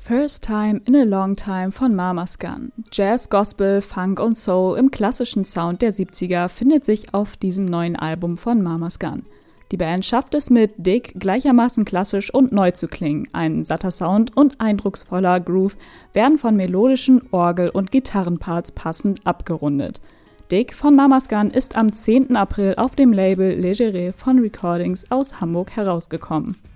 First Time in a Long Time von Mama's Gun. Jazz, Gospel, Funk und Soul im klassischen Sound der 70er findet sich auf diesem neuen Album von Mama's Gun. Die Band schafft es mit Dick gleichermaßen klassisch und neu zu klingen. Ein satter Sound und eindrucksvoller Groove werden von melodischen Orgel- und Gitarrenparts passend abgerundet. Dick von Mama's Gun ist am 10. April auf dem Label Legere von Recordings aus Hamburg herausgekommen.